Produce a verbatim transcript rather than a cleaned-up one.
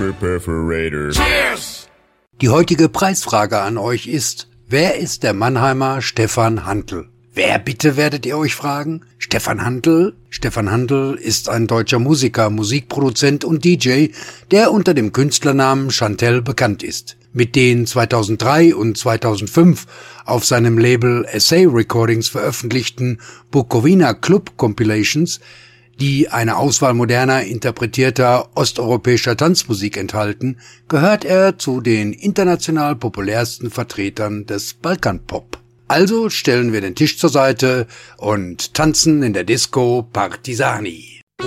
Perforator. Cheers! Die heutige Preisfrage an euch ist: Wer ist der Mannheimer Stefan Hantl? Wer bitte, werdet ihr euch fragen? Stefan Hantl? Stefan Hantl ist ein deutscher Musiker, Musikproduzent und D J, der unter dem Künstlernamen Chantel bekannt ist. Mit den zweitausenddrei und zweitausendfünf auf seinem Label Essay Recordings veröffentlichten Bukowina Club Compilations, die eine Auswahl moderner, interpretierter osteuropäischer Tanzmusik enthalten, gehört er zu den international populärsten Vertretern des Balkanpop. Also stellen wir den Tisch zur Seite und tanzen in der Disco Partisani.